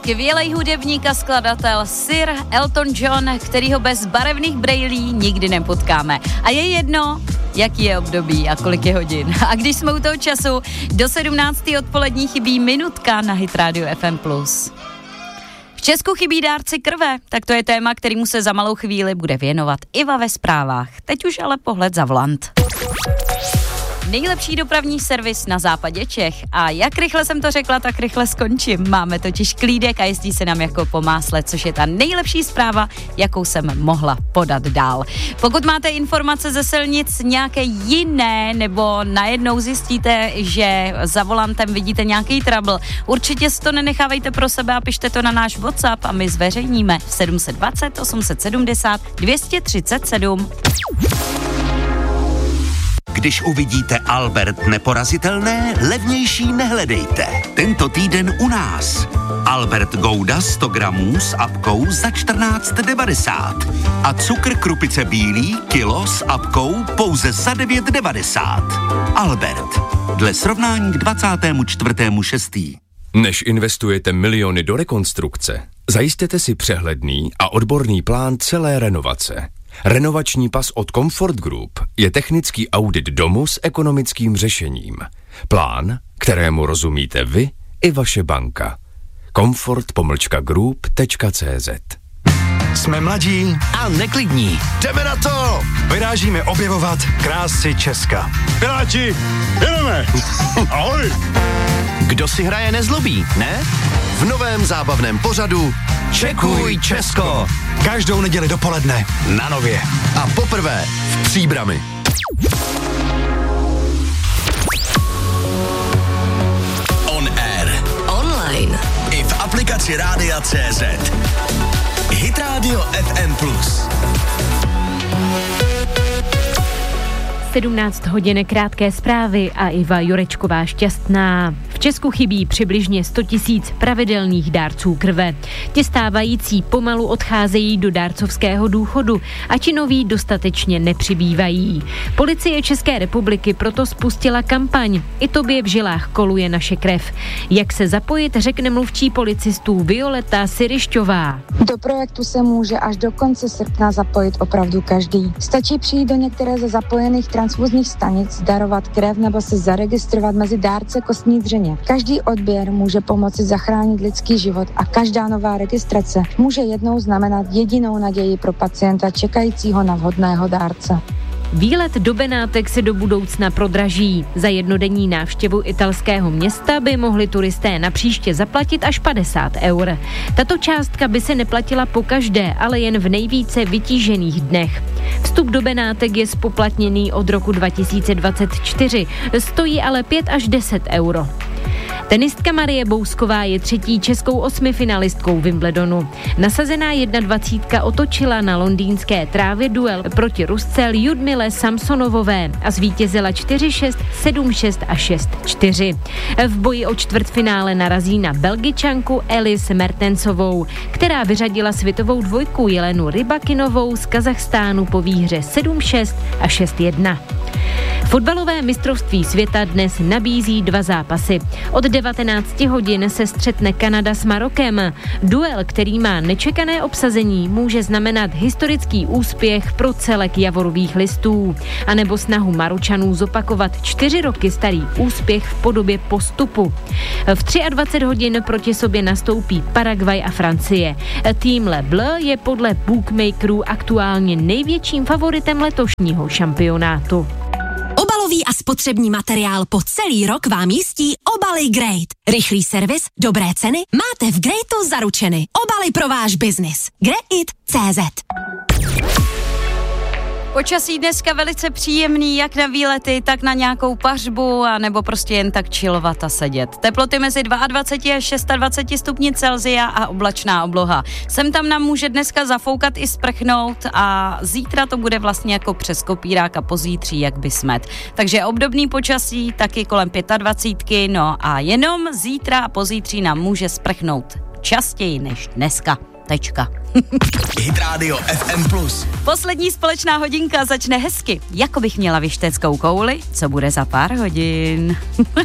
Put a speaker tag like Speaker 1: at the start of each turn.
Speaker 1: skvělej hudebník a skladatel Sir Elton John, kterýho bez barevných brejlí nikdy nepotkáme. A je jedno, jaký je období a kolik je hodin. A když jsme u toho času, do 17. odpolední chybí minutka na Hit Radio FM+. V Česku chybí dárci krve, tak to je téma, kterému se za malou chvíli bude věnovat Iva ve zprávách. Teď už ale pohled za volant. Nejlepší dopravní servis na západě Čech. A jak rychle jsem to řekla, tak rychle skončím. Máme totiž klídek a jezdí se nám jako po másle, což je ta nejlepší zpráva, jakou jsem mohla podat dál. Pokud máte informace ze silnic nějaké jiné, nebo najednou zjistíte, že za volantem vidíte nějaký trouble, určitě si to nenechávejte pro sebe a pište to na náš WhatsApp a my zveřejníme 720 870 237.
Speaker 2: Když uvidíte Albert neporazitelné, levnější nehledejte. Tento týden u nás. Albert Gouda 100 gramů s apkou za 14,90. A cukr Krupice bílý kilo s apkou pouze za 9,90. Albert. Dle srovnání k 24.6.
Speaker 3: Než investujete miliony do rekonstrukce, zajistěte si přehledný a odborný plán celé renovace. Renovační pas od Comfort Group je technický audit domu s ekonomickým řešením. Plán, kterému rozumíte vy i vaše banka. comfort-group.cz.
Speaker 4: Jsme mladí
Speaker 5: a neklidní.
Speaker 4: Jdeme na to! Vyrážíme objevovat krásy Česka.
Speaker 6: Piráti, jedeme! Ahoj!
Speaker 5: Kdo si hraje nezlobí, ne? V novém zábavném pořadu Čekuj Česko.
Speaker 4: Každou neděli dopoledne na Nově.
Speaker 5: A poprvé v Příbrami. On air.
Speaker 7: Online.
Speaker 5: I v aplikaci Rádia.cz. Hit Radio FM+.
Speaker 8: 17 hodin krátké zprávy a Iva Jurečková Šťastná. V Česku chybí přibližně 100 000 pravidelných dárců krve. Ti stávající pomalu odcházejí do dárcovského důchodu a ti noví dostatečně nepřibývají. Policie České republiky proto spustila kampaň I tobě v žilách koluje naše krev. Jak se zapojit, řekne mluvčí policistů Violeta Syryšťová.
Speaker 9: Do projektu se může až do konce srpna zapojit opravdu každý. Stačí přijít do některé ze zapojených transfuzních stanic, darovat krev nebo se zaregistrovat mezi dárce kostní dřeně. Každý odběr může pomoci zachránit lidský život a každá nová registrace může jednou znamenat jedinou naději pro pacienta čekajícího na vhodného dárce.
Speaker 8: Výlet do Benátek se do budoucna prodraží. Za jednodenní návštěvu italského města by mohli turisté napříště zaplatit až 50 €. Tato částka by se neplatila pokaždé, ale jen v nejvíce vytížených dnech. Vstup do Benátek je spoplatněný od roku 2024, stojí ale 5 až 10 €. Tenistka Marie Bousková je třetí českou osmifinalistkou Wimbledonu. Nasazená 21 otočila na londýnské trávě duel proti Rusce Ljudmile Samsonovové a zvítězila 4-6, 7-6 a 6-4. V boji o čtvrtfinále narazí na Belgičanku Alice Mertensovou, která vyřadila světovou dvojku Jelenu Rybakinovou z Kazachstánu po výhře 7-6 a 6-1. Fotbalové mistrovství světa dnes nabízí 2 zápasy. Od 19 hodin se střetne Kanada s Marokem. Duel, který má nečekané obsazení, může znamenat historický úspěch pro celek javorových listů. A nebo snahu Maročanů zopakovat 4 roky starý úspěch v podobě postupu. V 23 hodin proti sobě nastoupí Paraguay a Francie. Tým Le Bleu je podle bookmakerů aktuálně největším favoritem letošního šampionátu.
Speaker 7: Obalový a spotřební materiál po celý rok vám jistí Obaly Great. Rychlý servis, dobré ceny, máte v Greatu zaručeny. Obaly pro váš biznis. Greit.cz.
Speaker 1: Počasí dneska velice příjemný, jak na výlety, tak na nějakou pařbu, a nebo prostě jen tak chillovat a sedět. Teploty mezi 22 až 26 stupni Celsia a oblačná obloha. Sem tam nám může dneska zafoukat i sprchnout a zítra to bude vlastně jako přes kopírák a pozítří jak by smet. Takže obdobný počasí taky kolem 25, no a jenom zítra a pozítří nám může sprchnout častěji než dneska. Tečka.
Speaker 5: Hit Radio FM+.
Speaker 1: Poslední společná hodinka začne hezky. Jako bych měla věšteckou kouli, co bude za pár hodin.